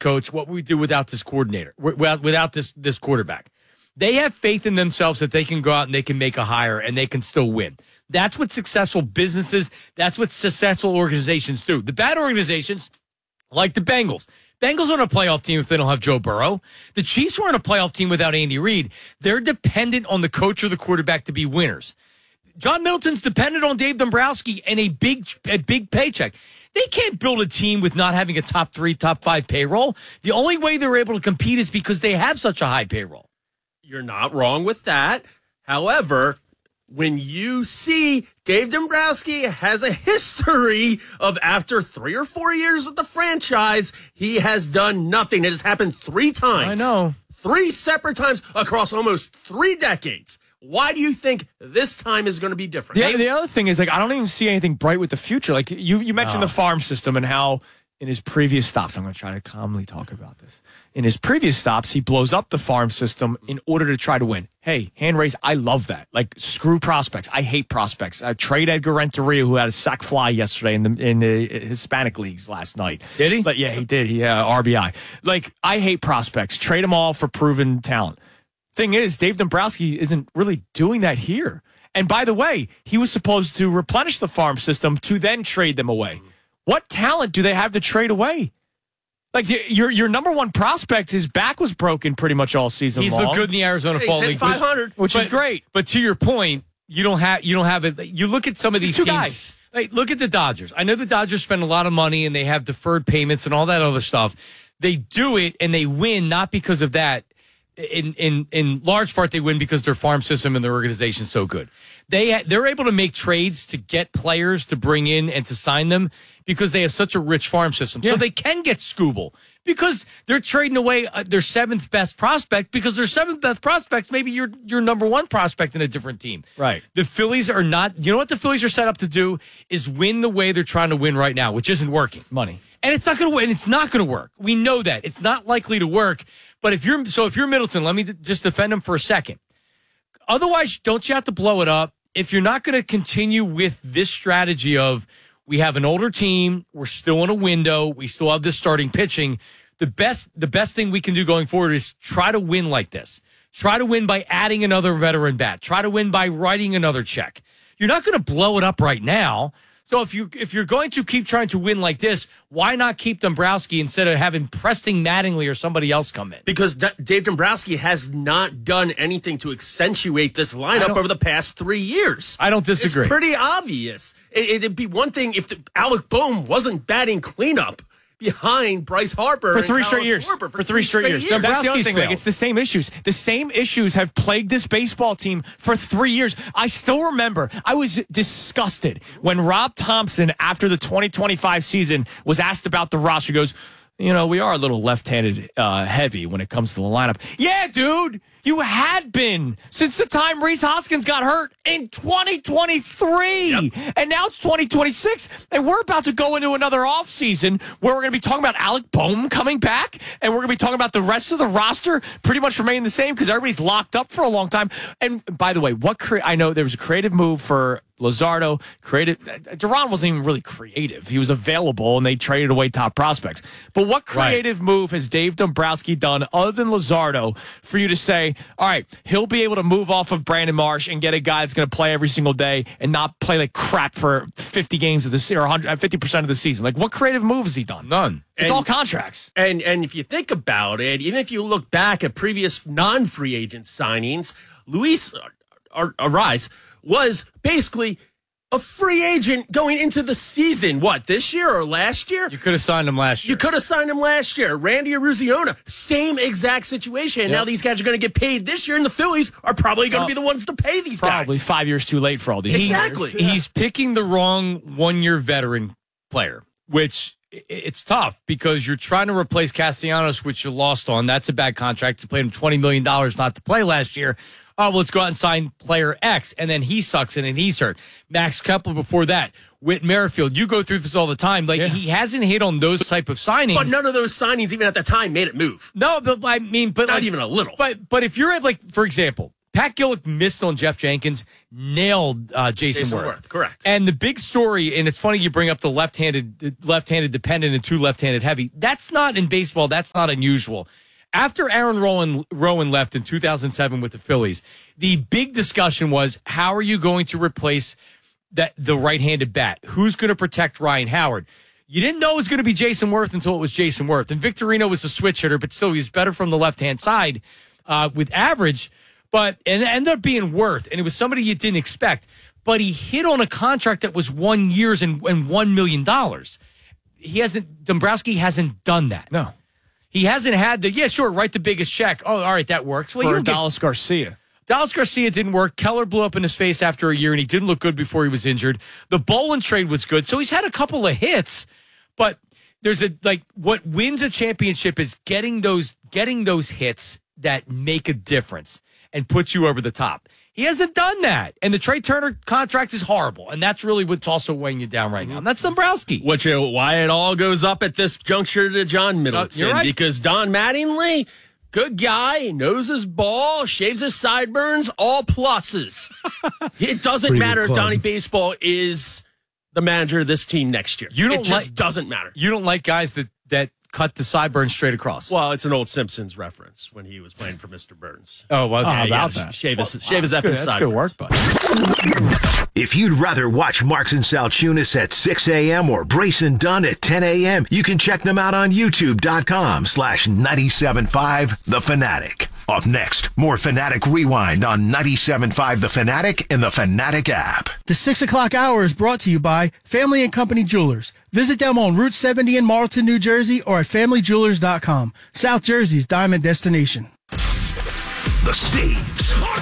coach? What would we do without this coordinator? Without this quarterback? They have faith in themselves that they can go out and they can make a hire and they can still win. That's what successful businesses, that's what successful organizations do. The bad organizations, like the Bengals. Bengals aren't a playoff team if they don't have Joe Burrow. The Chiefs weren't a playoff team without Andy Reid. They're dependent on the coach or the quarterback to be winners. John Middleton's dependent on Dave Dombrowski and a big paycheck. They can't build a team with not having a top 3, top 5 payroll. The only way they're able to compete is because they have such a high payroll. You're not wrong with that. However, when you see Dave Dombrowski has a history of after 3 or 4 years with the franchise, he has done nothing. It has happened 3 times. I know. 3 separate times across almost 3 decades. Why do you think this time is going to be different? The other thing is, I don't even see anything bright with the future. Like, you mentioned the farm system and how in his previous stops, I'm going to try to calmly talk about this. In his previous stops, he blows up the farm system in order to try to win. Hey, hand raise, I love that. Like, screw prospects. I hate prospects. Trade Edgar Renteria, who had a sack fly yesterday in the Hispanic leagues last night. Did he? But yeah, he did. He RBI. Like, I hate prospects. Trade them all for proven talent. Thing is, Dave Dombrowski isn't really doing that here. And by the way, he was supposed to replenish the farm system to then trade them away. What talent do they have to trade away? Like, your number one prospect, his back was broken pretty much all season long. He's looked good in the Arizona Fall League, 500, which is great. But to your point, you don't have it. You look at some of these two teams. Guys. Like, look at the Dodgers. I know the Dodgers spend a lot of money and they have deferred payments and all that other stuff. They do it and they win not because of that. In large part, they win because their farm system and their organization is so good. They're able to make trades to get players to bring in and to sign them because they have such a rich farm system. Yeah. So they can get Scooble because they're trading away their 7th best prospect because their 7th best prospect's maybe your number 1 prospect in a different team. Right. The Phillies are not. You know what the Phillies are set up to do is win the way they're trying to win right now, which isn't working. Money. And it's not going to win. It's not going to work. We know that it's not likely to work. But if you're Middleton, let me just defend him for a second. Otherwise, don't you have to blow it up? If you're not going to continue with this strategy of we have an older team, we're still in a window, we still have this starting pitching, the best thing we can do going forward is try to win like this. Try to win by adding another veteran bat. Try to win by writing another check. You're not going to blow it up right now. So if you're going to keep trying to win like this, why not keep Dombrowski instead of having Preston Mattingly or somebody else come in? Because Dave Dombrowski has not done anything to accentuate this lineup over the past 3 years. I don't disagree. It's pretty obvious. It'd be one thing if Alec Boehm wasn't batting cleanup behind Bryce Harper for 3 straight years. For 3 straight years. That's the other thing. Like, it's the same issues. The same issues have plagued this baseball team for 3 years. I still remember I was disgusted when Rob Thompson, after the 2025 season, was asked about the roster. He goes, we are a little left-handed heavy when it comes to the lineup. Yeah, dude, you had been since the time Rhys Hoskins got hurt in 2023. Yep. And now it's 2026, and we're about to go into another offseason where we're going to be talking about Alec Boehm coming back, and we're going to be talking about the rest of the roster pretty much remaining the same because everybody's locked up for a long time. And by the way, I know there was a creative move for Luzardo. Duran wasn't even really creative. He was available, and they traded away top prospects. But what creative move has Dave Dombrowski done other than Luzardo for you to say, all right, he'll be able to move off of Brandon Marsh and get a guy that's going to play every single day and not play like crap for 50 games of the season or 50% of the season? Like, what creative move has he done? None. It's all contracts. And if you think about it, even if you look back at previous non-free agent signings, Luis Arraez was basically a free agent going into the season. What, this year or last year? You could have signed him last year. You could have signed him last year. Randy Arruziona, same exact situation. Yep. Now these guys are going to get paid this year, and the Phillies are probably going to be the ones to pay these guys. Probably 5 years too late for all these. Exactly. He's picking the wrong one-year veteran player, which it's tough because you're trying to replace Castellanos, which you lost on. That's a bad contract. You paid him $20 million not to play last year. Oh, well, let's go out and sign player X, and then he sucks and then he's hurt. Max Kepler before that. Whit Merrifield. You go through this all the time. Like, he hasn't hit on those type of signings. But none of those signings, even at the time, made it move. No, but I mean, but not like, even a little. But if you're at, like, for example, Pat Gillick missed on Jeff Jenkins, nailed Jason Worth. Correct. And the big story, and it's funny you bring up the left-handed dependent and 2 left-handed heavy. That's not in baseball. That's not unusual. After Aaron Rowan left in 2007 with the Phillies, the big discussion was, how are you going to replace the right-handed bat? Who's going to protect Ryan Howard? You didn't know it was going to be Jason Worth until it was Jason Worth. And Victorino was a switch hitter, but still he was better from the left-hand side with average. And it ended up being Worth, and it was somebody you didn't expect. But he hit on a contract that was 1 year and $1 million. Dombrowski hasn't done that. No. He hasn't had write the biggest check. Oh, all right, that works. Well, Dallas Garcia. Dallas Garcia didn't work. Keller blew up in his face after a year, and he didn't look good before he was injured. The Bolin trade was good, so he's had a couple of hits, but there's what wins a championship is getting those hits that make a difference and put you over the top. He hasn't done that. And the Trey Turner contract is horrible. And that's really what's also weighing you down right now. And that's Dombrowski. Which why it all goes up at this juncture to John Middleton. You're right. Because Don Mattingly, good guy, knows his ball, shaves his sideburns, all pluses. It doesn't matter if Donnie Baseball is the manager of this team next year. It just doesn't matter. You don't like guys that cut the sideburns straight across. Well, it's an old Simpsons reference when he was playing for Mr. Burns. Oh, was How about that? Shave his effing sideburns. That's good work, buddy. If you'd rather watch Marks and Salchunas at 6 a.m. or Brace and Dunn at 10 a.m., you can check them out on youtube.com/975 The Fanatic. Up next, more Fanatic Rewind on 97.5 The Fanatic and the Fanatic app. The 6 o'clock hour is brought to you by Family & Company Jewelers. Visit them on Route 70 in Marlton, New Jersey, or at FamilyJewelers.com, South Jersey's diamond destination. The saves,